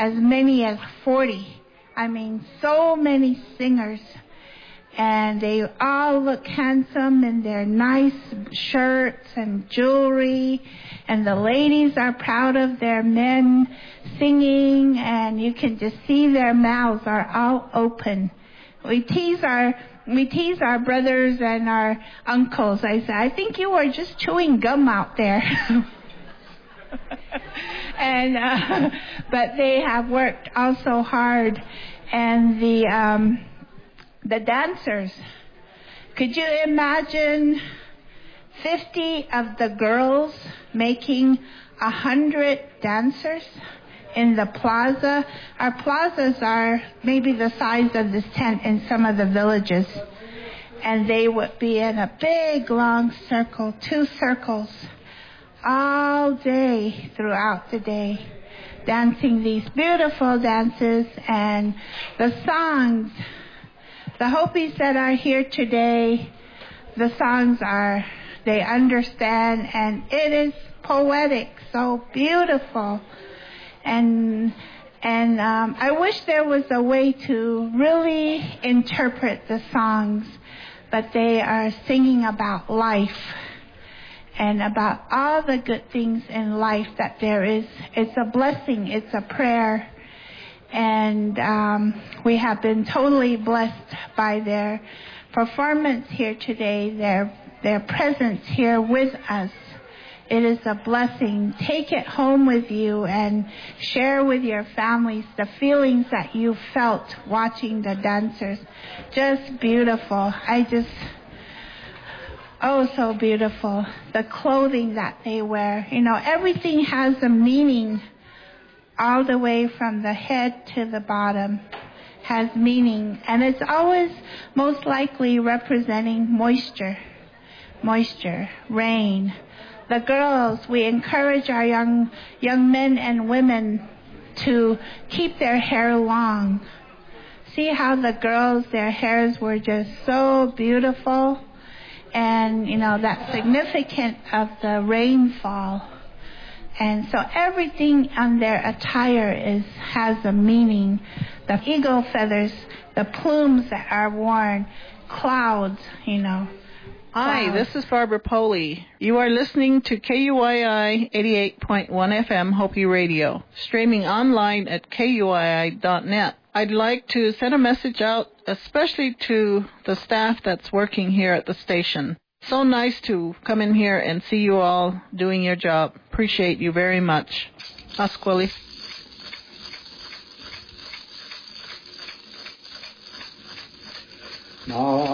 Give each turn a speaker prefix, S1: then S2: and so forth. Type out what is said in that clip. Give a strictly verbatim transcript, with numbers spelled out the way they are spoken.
S1: as many as forty. I mean, so many singers. And they all look handsome in their nice shirts and jewelry. And the ladies are proud of their men singing. And you can just see their mouths are all open. We tease our we tease our brothers and our uncles. I say, I think you were just chewing gum out there. and uh, but they have worked also hard. And the um, the dancers, could you imagine fifty of the girls making a hundred dancers in the plaza? Our plazas are maybe the size of this tent in some of the villages. And they would be in a big long circle, two circles, all day throughout the day, dancing these beautiful dances. And the songs, the Hopis that are here today, the songs are, they understand, and it is poetic, so beautiful. And and um, I wish there was a way to really interpret the songs, but they are singing about life and about all the good things in life that there is. It's a blessing. It's a prayer. And um, we have been totally blessed by their performance here today, their their presence here with us. It is a blessing. Take it home with you and share with your families the feelings that you felt watching the dancers. Just beautiful. I just, oh, so beautiful. The clothing that they wear. You know, everything has a meaning. All the way from the head to the bottom has meaning. And it's always most likely representing moisture, moisture, rain. The girls, we encourage our young young men and women to keep their hair long. See how the girls, their hairs were just so beautiful. And, you know, that's significant of the rainfall. And so everything on their attire is has a meaning. The eagle feathers, the plumes that are worn, clouds, you know.
S2: Hi, clouds. This is Barbara Poley. You are listening to K U I I eighty-eight point one F M Hopi Radio, streaming online at K U I I dot net. I'd like to send a message out, especially to the staff that's working here at the station. So nice to come in here and see you all doing your job. Appreciate you very much. Asquali. No.